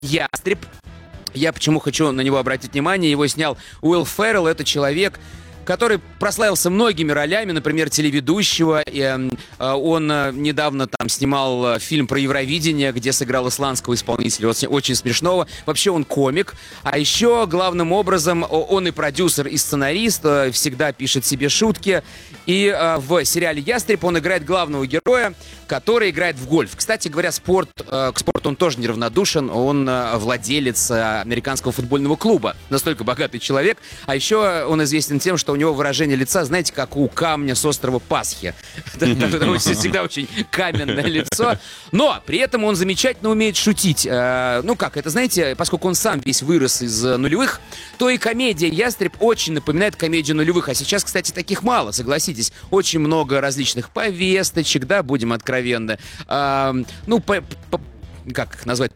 «Ястреб». Я почему хочу на него обратить внимание. Его снял Уилл Феррелл. Это человек, который прославился многими ролями, например, телеведущего. Он недавно там снимал фильм про Евровидение, где сыграл исландского исполнителя, очень смешного. Вообще он комик. А еще главным образом он и продюсер, и сценарист, всегда пишет себе шутки. И в сериале «Ястреб» он играет главного героя, который играет в гольф. Кстати говоря, к спорту он тоже неравнодушен. Он владелец американского футбольного клуба. Настолько богатый человек. А еще он известен тем, что у него выражение лица, знаете, как у камня с острова Пасхи. Всегда очень каменное лицо. Но при этом он замечательно умеет шутить. Ну как, это знаете, поскольку он сам весь вырос из нулевых, то и комедия «Ястреб» очень напоминает комедию нулевых. А сейчас, кстати, таких мало, согласитесь. Очень много различных повесточек, да, будем откровенны. Как их назвать?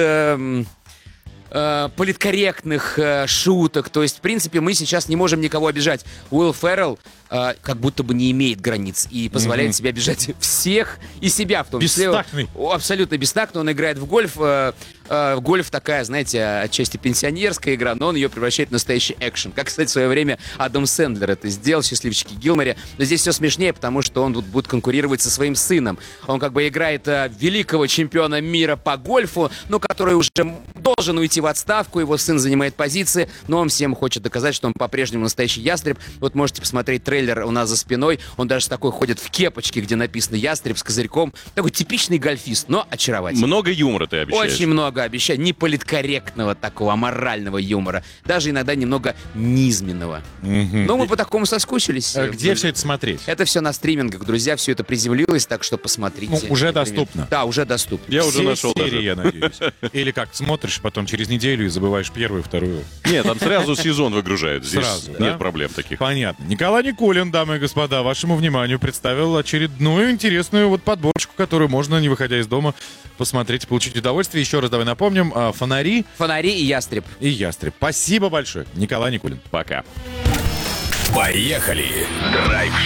Политкорректных шуток. То есть, в принципе, мы сейчас не можем никого обижать. Уилл Феррелл как будто бы не имеет границ и позволяет себе обижать всех и себя в том числе. Бестактный. Абсолютно бестактный. Он играет в гольф. Гольф такая, знаете, отчасти пенсионерская игра, но он ее превращает в настоящий экшен. Как, кстати, в свое время Адам Сэндлер это сделал, «Счастливчики Гилморе». Но здесь все смешнее, потому что он будет конкурировать со своим сыном. Он как бы играет великого чемпиона мира по гольфу, но который уже должен уйти в отставку. Его сын занимает позиции, но он всем хочет доказать, что он по-прежнему настоящий ястреб. Вот можете посмотреть трейлер у нас за спиной. Он даже такой ходит в кепочке, где написано «Ястреб» с козырьком. Такой типичный гольфист, но очаровательный. Много юмора ты обещаешь. Очень много обещаю. Не политкорректного такого, аморального юмора. Даже иногда немного низменного. Но мы по такому соскучились. Где все это смотреть? Это все на стримингах, друзья. Все это приземлилось, так что посмотрите. Ну, уже доступно. Да, уже доступно. Я уже Все нашел серии, даже. я надеюсь. Или как, смотришь потом через неделю и забываешь первую, вторую. Нет, там сразу сезон выгружают. Здесь Сразу, нет да? проблем таких. Понятно. Николай Никулин, дамы и господа, вашему вниманию представил очередную интересную вот подборочку, которую можно, не выходя из дома, посмотреть, получить удовольствие. Еще раз давай напомним. «Фонари». «Фонари» и «Ястреб». И «Ястреб». Спасибо большое. Николай Никулин. Пока. Поехали! Драйв